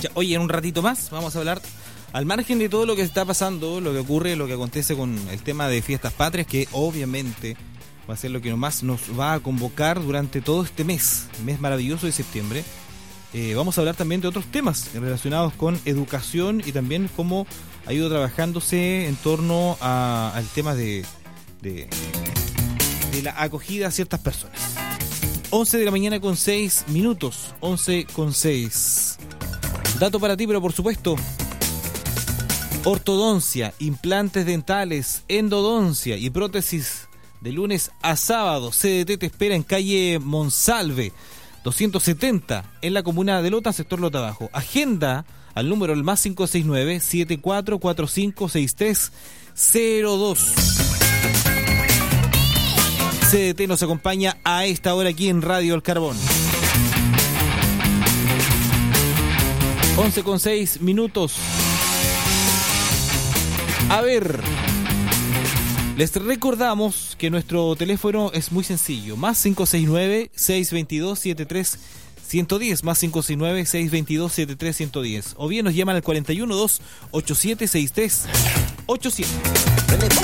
fecha. Oye, en un ratito más vamos a hablar, al margen de todo lo que está pasando, lo que ocurre, lo que acontece con el tema de fiestas patrias, que obviamente va a ser lo que más nos va a convocar durante todo este mes maravilloso de septiembre. Vamos a hablar también de otros temas relacionados con educación y también cómo ha ido trabajándose en torno al tema de la acogida a ciertas personas. 11 de la mañana con 6 minutos, 11 con 6. Dato para ti, pero por supuesto, ortodoncia, implantes dentales, endodoncia y prótesis de lunes a sábado. CDT te espera en calle Monsalve 270 en la comuna de Lota, sector Lota Bajo. Agenda al número el más 569-7445-6302. CDT nos acompaña a esta hora aquí en Radio El Carbón. 11 con 6 minutos. A ver, les recordamos que nuestro teléfono es muy sencillo, más 569-622-73110, más 569-622-73110, o bien nos llaman al 412-8763-87.